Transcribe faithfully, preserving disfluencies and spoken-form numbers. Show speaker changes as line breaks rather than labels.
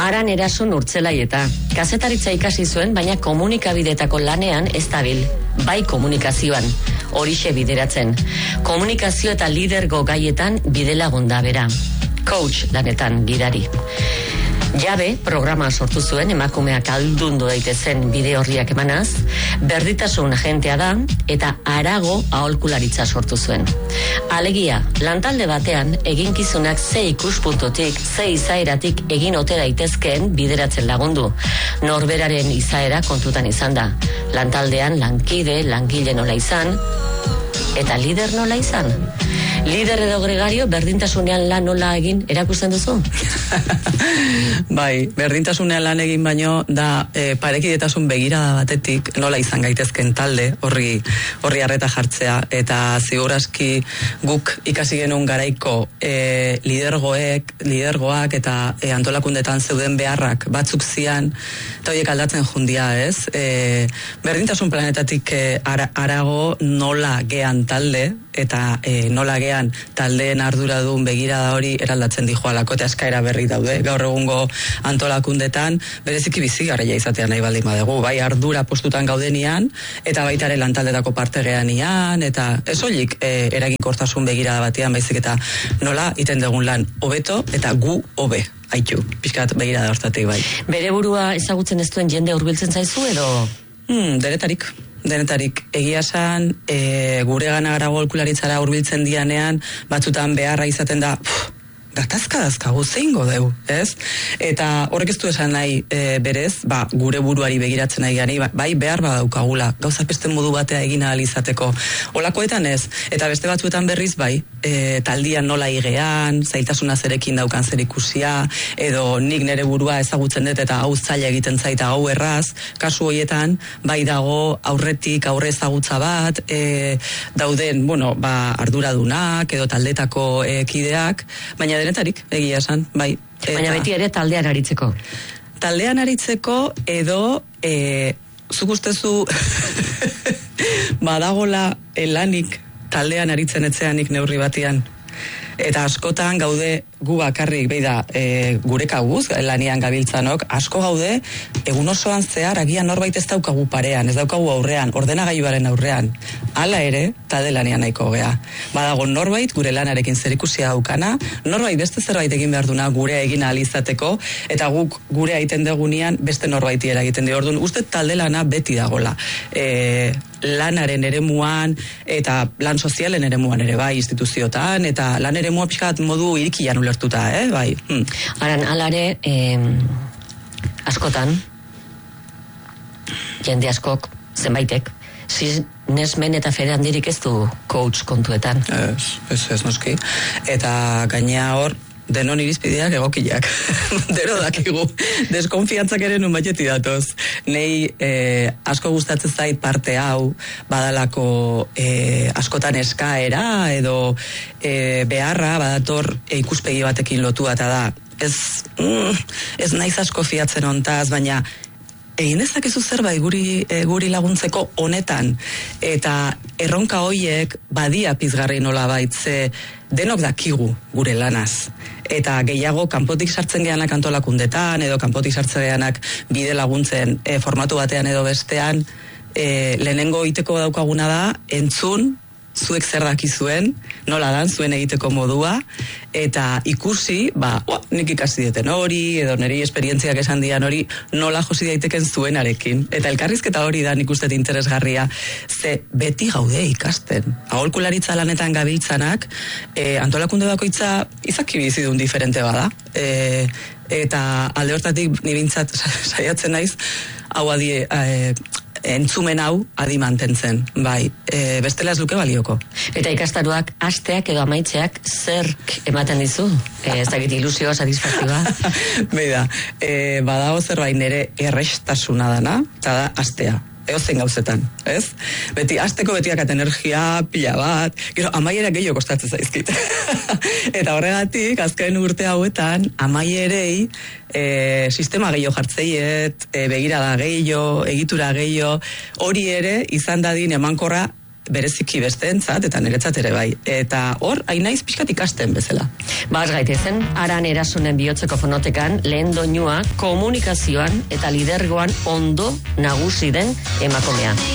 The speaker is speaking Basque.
Aran Erason Urtzelaieta. Kazetaritza ikasi zuen, baina komunikabidetako lanean ez dabil. Bai komunikazioan, horixe bideratzen. Komunikazio eta lidergo gaietan bidelagun da bera. Coach lanetan gidari. Jabe programa sortu zuen emakumeak aldundu daitezen bide horriak emanaz, berditasun agentea da eta harago aholkularitza sortu zuen. Alegia, lantalde batean eginkizunak ze ikuspuntutik, ze izaeratik egin ote daitezkeen bideratzen lagundu. Norberaren izaera kontutan izan da. Lantaldean lankide, langile nola izan eta lider nola izan. Lider edo gregario, berdintasunean lan nola egin erakusten duzu?
Bai, berdintasunean lan egin baino da e, parekidetasun begirada batetik nola izan gaitezken talde, horri horri harreta jartzea, eta ziurazki guk ikasi genuen garaiko e, lidergoek, lidergoak eta e, antolakundetan zeuden beharrak batzuk zian, eta horiek aldatzen jundia, ez? E, berdintasun planetatik e, ara, arago nola gean talde, eta e, nola gean taldeen arduradun begirada hori eraldatzen dijoalako eta eskaera berri daude. Gaur egungo antolakundetan bereziki bizigarria izatea nahi baldin badegu, bai ardura postutan gaudenian eta baita ere lantaldetako parte geanian eta ez soilik e, eraginkortasun begirada batean, baizik eta nola iten dugun lan hobeto eta gu hobe. Aitu, pixkat begirada hortatik bai.
Bere burua ezagutzen ez duen jende hurbiltzen zaizu edo?
Hmm, denetarik. Denetarik, egia esan, e, gure gana gara golkularitzara hurbiltzen dianean, batzutan beharra izaten da, pff, gatazka dazkagu, zein godeu, ez? Eta horrek ez du esan nahi e, berez, ba, gure buruari begiratzen nahi gani, bai behar badaukagula, gauza beste modu batea egin ahal izateko. Olakoetan ez, eta beste batzuetan berriz bai, e, taldian nola igean, zailtasuna zerekin daukan zer ikusia, edo nik nere burua ezagutzen dut eta hau zaila egiten zaita hau erraz, kasu horietan, bai dago aurretik aurre ezagutza bat, e, dauden, bueno, ba, arduradunak, edo taldetako e, kideak, baina denetarik, egia esan, bai.
Eta, baina beti ere taldean aritzeko.
Taldean aritzeko edo e, zuk ustezu badagola elanik taldean aritzen etzeanik neurri batian. Eta askotan gaude gu bakarrik, behi da, e, gure kabuz, lanian gabiltzanok, asko gaude, egun osoan zehar, agian norbait ez daukagu parean, ez daukagu aurrean, ordenagailuaren aurrean. Hala ere, talde lanian nahiko gea. Badago norbait, gure lanarekin zerikusia daukana, norbait beste zerbait egin behar duna gure egin ahal izateko, eta guk gure aiten degunean beste norbaiti eragiten dio. Orduan, uste talde lana beti dagola. E, lanaren eremuan, eta lan sozialen eremuan ere bai, instituziotan, eta lan eremua pixkat modu irikian ulertuta, eh, bai. Hmm.
Aran, alare, eh, askotan, jende askok, zenbaitek, sinesmen eta fede handirik ez du coach kontuetan.
Ez, ez, ez noski. Eta gainea hor, denon irizpideak egokiak. Dero dakigu. Deskonfiantzak ere nun baiteti datoz. Nei eh, asko gustatzen zait parte hau, badalako eh, askotan eskaera edo eh, beharra, badator eh, ikuspegi batekin lotua eta da. Ez, mm, ez naiz asko fiatzen ontaz, baina egin dezakezu zerbait guri, e, guri laguntzeko honetan, eta erronka hoiek badia pizgarri nola baitze denok dakigu gure lanaz. Eta gehiago kanpotik sartzen geanak antolakundetan, edo kanpotik sartzen geanak bide laguntzen e, formatu batean edo bestean, e, lehenengo iteko daukaguna da, entzun, zuek zer dakizuen, nola dan zuen egiteko modua, eta ikusi, ba, oh, nik ikasi deten hori, edo niri esperientziak esan dian hori, nola josi daiteken zuenarekin. Eta elkarrizketa hori da nik ustet interesgarria, ze beti gaude ikasten. Aholkularitza lanetan gabiltzanak, e, antolakunde bakoitza izaki bizidun diferente bada. E, eta alde hortatik nibintzat saiatzen naiz, hau adie, e, entzumen hau adi mantentzen, bai, e, bestela ez luke balioko.
Eta ikastaruak hasteak edo amaitzeak zerk ematen dizu? E, ez dakit ilusioa, satisfazioa?
Beida, e, badago zerbait nere errestasuna dana, eta da hastea. Eozein gauzetan, ez? Beti, hasteko betiakat energia, pila bat, gero, amaiera gehiago kostatzen zaizkit. Eta horregatik, azken urte hauetan, amaierei e, sistema gehiago jartzeiet, e, begirada gehiago, egitura gehiago, hori ere izan dadin emankorra bereziki besteentzat eta niretzat ere bai. Eta hor, hain naiz pixkat ikasten bezala.
Baz gaitezen, Aran Erasunen bihotzeko fonotekan lehen doinua komunikazioan eta lidergoan ondo nagusi den emakumea.